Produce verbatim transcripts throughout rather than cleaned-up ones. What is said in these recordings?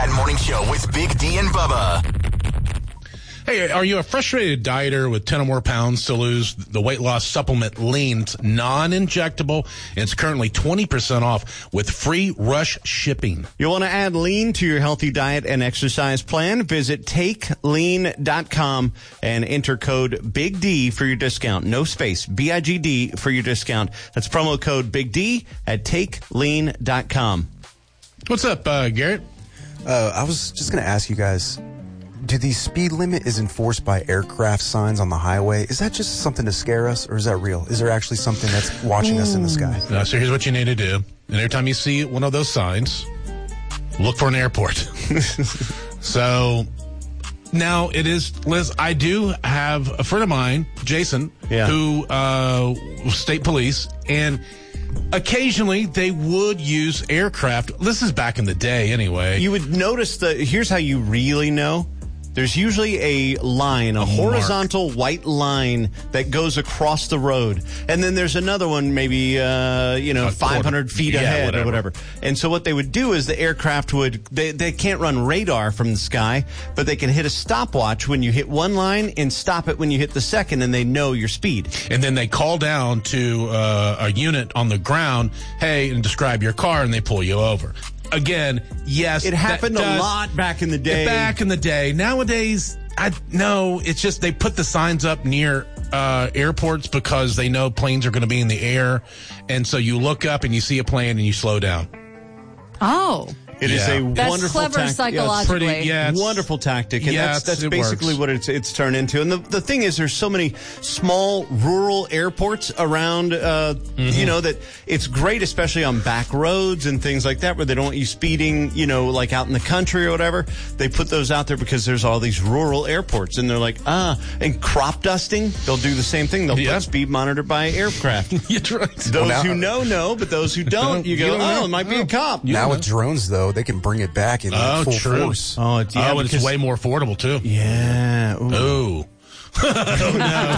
That Morning Show with Big D and Bubba. Hey, are you a frustrated dieter with ten or more pounds to lose? The weight loss supplement Lean's non-injectable. It's currently twenty percent off with free rush shipping. You want to add Lean to your healthy diet and exercise plan? Visit take lean dot com and enter code Big D for your discount. No space, B I G D for your discount. That's promo code Big D at take lean dot com. What's up, uh, Garrett? Uh, I was just going to ask you guys, do the speed limit is enforced by aircraft signs on the highway? Is that just something to scare us, or is that real? Is there actually something that's watching us in the sky? Uh, so here's what you need to do. And every time you see one of those signs, look for an airport. So now it is, Liz, I do have a friend of mine, Jason, yeah. who uh, was state police, and occasionally they would use aircraft. This is back in the day anyway. You would notice the, here's how you really know. There's usually a line, a, a horizontal mark. White line that goes across the road. And then there's another one maybe, uh, you know, a five hundred quarter. Feet yeah, ahead whatever. Or whatever. And so what they would do is the aircraft would, they, they can't run radar from the sky, but they can hit a stopwatch when you hit one line and stop it when you hit the second, and they know your speed. And then they call down to uh, a unit on the ground, hey, and describe your car, and they pull you over. Again, yes. It happened a lot back in the day. Back in the day. Nowadays, I no, it's just they put the signs up near uh, airports because they know planes are going to be in the air. And so you look up and you see a plane and you slow down. Oh. It yeah. is a that's wonderful clever tactic. psychologically. Yeah, pretty, yeah, wonderful tactic, and yeah, that's that's it basically works. what it's it's turned into. And the the thing is, there's so many small rural airports around, uh, mm-hmm. you know, that it's great, especially on back roads and things like that, where they don't want you speeding, you know, like out in the country or whatever. They put those out there because there's all these rural airports, and they're like, ah, and crop dusting, they'll do the same thing. They'll yeah. put speed monitor by aircraft. That's right. Those well, now, who know know, but those who don't, you go, you oh, know. it might be oh. a cop. Now with drones, though, they can bring it back in like oh, full true. force. Oh, it's, yeah, oh, and it's way more affordable, too. Yeah. Ooh. Oh. Oh,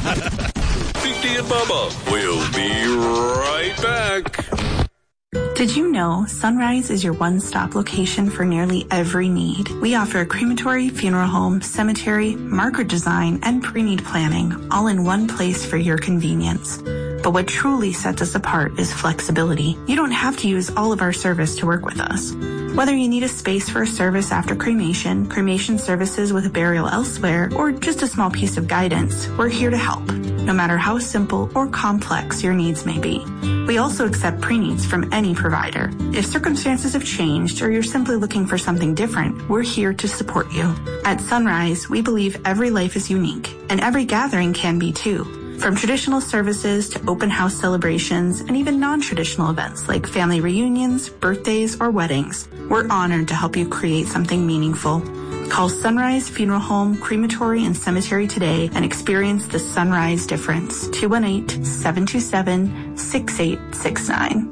no. Big D and Bubba. We'll be right back. Did you know Sunrise is your one-stop location for nearly every need? We offer a crematory, funeral home, cemetery, marker design, and pre-need planning, all in one place for your convenience. But what truly sets us apart is flexibility. You don't have to use all of our service to work with us. Whether you need a space for a service after cremation, cremation services with a burial elsewhere, or just a small piece of guidance, we're here to help, no matter how simple or complex your needs may be. We also accept pre-needs from any provider. If circumstances have changed or you're simply looking for something different, we're here to support you. At Sunrise, we believe every life is unique, and every gathering can be too. From traditional services to open house celebrations and even non-traditional events like family reunions, birthdays, or weddings, we're honored to help you create something meaningful. Call Sunrise Funeral Home, Crematory, and Cemetery today and experience the Sunrise difference. two one eight, seven two seven, six eight six nine.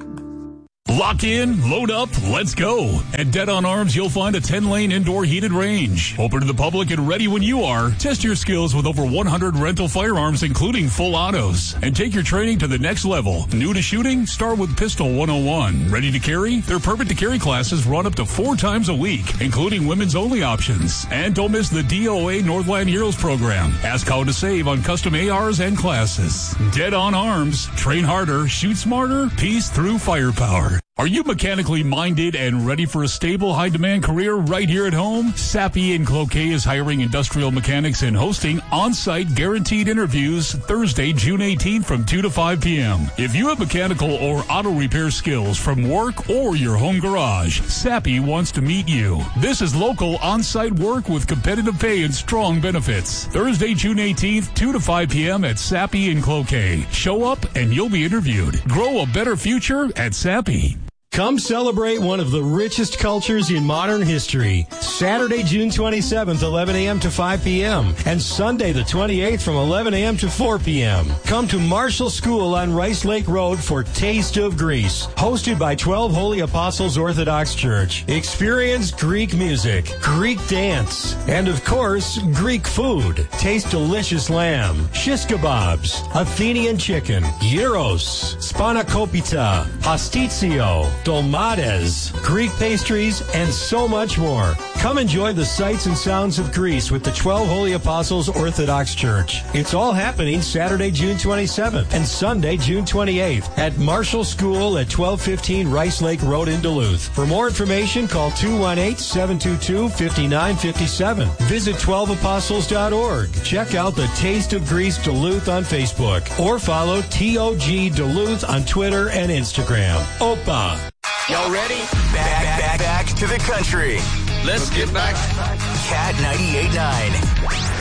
Lock in, load up, let's go. At Dead on Arms, you'll find a ten-lane indoor heated range. Open to the public and ready when you are. Test your skills with over one hundred rental firearms, including full autos. And take your training to the next level. New to shooting? Start with Pistol one oh one. Ready to carry? Their Perfect to Carry classes run up to four times a week, including women's only options. And don't miss the D O A Northland Heroes program. Ask how to save on custom A Rs and classes. Dead on Arms. Train harder, shoot smarter, peace through firepower. Are you mechanically minded and ready for a stable, high-demand career right here at home? Sappi and Cloquet is hiring industrial mechanics and hosting on-site guaranteed interviews Thursday, June eighteenth from two to five p.m. If you have mechanical or auto repair skills from work or your home garage, Sappi wants to meet you. This is local on-site work with competitive pay and strong benefits. Thursday, June eighteenth, two to five p.m. at Sappi and Cloquet. Show up and you'll be interviewed. Grow a better future at Sappi. Come celebrate one of the richest cultures in modern history. Saturday, June twenty-seventh, eleven a.m. to five p.m. and Sunday the twenty-eighth from eleven a.m. to four p.m. Come to Marshall School on Rice Lake Road for Taste of Greece, hosted by twelve Holy Apostles Orthodox Church. Experience Greek music, Greek dance, and of course, Greek food. Taste delicious lamb, shish kebabs, Athenian chicken, gyros, spanakopita, pastitsio, dolmades, Greek pastries, and so much more. Come enjoy the sights and sounds of Greece with the twelve Holy Apostles Orthodox Church. It's all happening Saturday, June twenty-seventh and Sunday, June twenty-eighth at Marshall School at twelve fifteen Rice Lake Road in Duluth. For more information, call two one eight, seven two two, five nine five seven. Visit twelve apostles dot org. Check out the Taste of Greece Duluth on Facebook or follow T O G Duluth on Twitter and Instagram. Opa. Y'all ready? Back, back, back, back to the country. Let's get back. Cat ninety-eight point nine.